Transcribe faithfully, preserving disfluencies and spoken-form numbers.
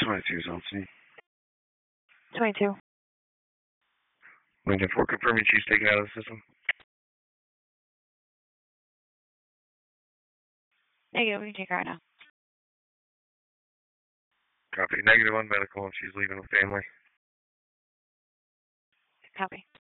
twenty-two is on scene. twenty-two. Lincoln four, confirming she's taken out of the system. Negative, we can take her out now. Copy. Negative on medical, and she's leaving with family. Copy.